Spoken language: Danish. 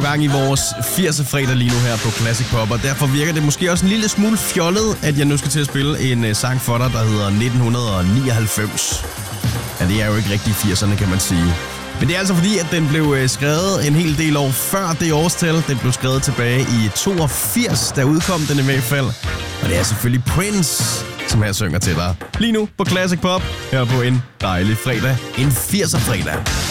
jo gang i vores 80'er fredag lige nu her på Classic Pop, og derfor virker det måske også en lille smule fjollet, at jeg nu skal til at spille en sang for dig, der hedder 1999. Ja, det er jo ikke rigtig 80'erne, kan man sige. Men det er altså fordi, at den blev skrevet en hel del år før det årstal. Den blev skrevet tilbage i 82, der udkom den i hvert fald. Og det er selvfølgelig Prince, som her synger til dig. Lige nu på Classic Pop, her på en dejlig fredag. En 80'er fredag.